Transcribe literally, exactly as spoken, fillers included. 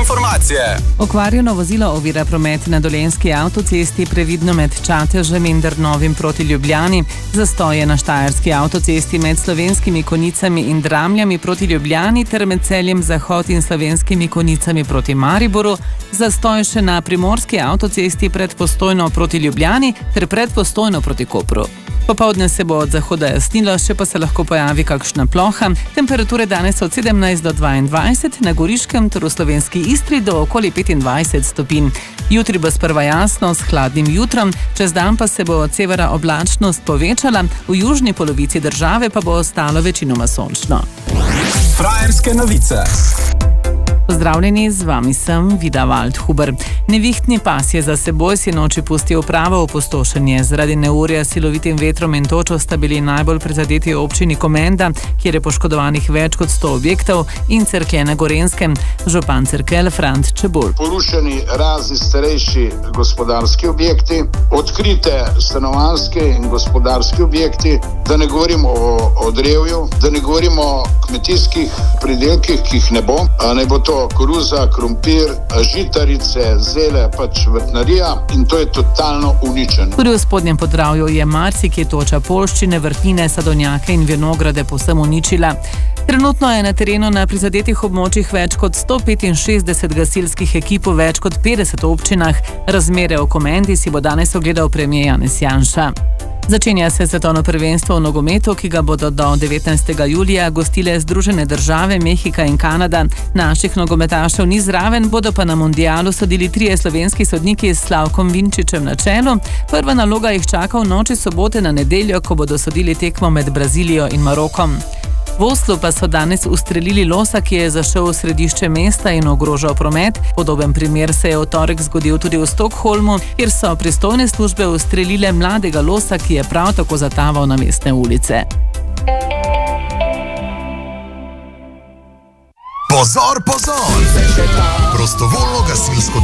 informacije. Okvarjeno vozilo ovira promet na Dolenjski avtocesti previdno med Čatežem in Drnovim proti Ljubljani, zastoje na Štajerski avtocesti med Slovenskimi Konjicami in Dramljami proti Ljubljani ter med Celjem Zahod in Slovenskimi Konjicami proti Mariboru, zastoj še na Primorski avtocesti pred Postojno proti Ljubljani ter pred Postojno proti Kopru. Popoldne se bo od zahoda jasnilo, še pa se lahko pojavi kakšna ploha. Temperature danes od sedemnajst do dvaindvajset, na Goriškem ter v slovenski Istri do okoli petindvajset stopinj. Jutri bo sprva jasno s hladnim jutrom, čez dan pa se bo od severa oblačnost povečala, v južni polovici države pa bo ostalo večinoma sončno. Frajerske novice. Pozdravljeni, z vami sem Vida Waldhuber. Nevihtni pas je za seboj sinoči pustil pravo opustošenje. Zaradi neurja s silovitim vetrom in točo sta bili najbolj prizadeti občini Komenda, kjer je poškodovanih več kot sto objektov, in Cerklje na Gorenjskem. Župan Cerkelj Franc Čebulj. Porušeni razni starejši gospodarski objekti, odkrite stanovanjske in gospodarski objekti, da ne govorimo o, o drevju, da ne govorimo o kmetijskih pridelkih, ki jih ne bo, a ne bo to koruza, krompir, žitarice, zele, pač vrtnarija, in to je totalno uničeno. Tudi v Spodnjem Podravju je marsikje toča poljščine, vrtnine, sadovnjake in vinograde povsem uničila. Trenutno je na terenu na prizadetih območjih več kot sto petinšestdeset gasilskih ekip v več kot petdeset občinah. Razmere v Komendi si bo danes ogledal premier Janez Janša. Začenja se svetovno prvenstvo v nogometu, ki ga bodo do devetnajstega julija gostile Združene države, Mehika in Kanada. Naših nogometašev ni zraven, bodo pa na mundialu sodili trije slovenski sodniki s Slavkom Vinčičem na čelu. Prva naloga jih čaka v noči sobote na nedeljo, ko bodo sodili tekmo med Brazilijo in Marokom. V Oslu pa so danes ustrelili losa, ki je zašel v središče mesta in ogrožal promet. Podoben primer se je v torek zgodil tudi v Stockholmu, kjer so pristojne službe ustrelile mladega losa, ki je prav tako zataval na mestne ulice. Pozor, pozor! Prostovoljno gasilsko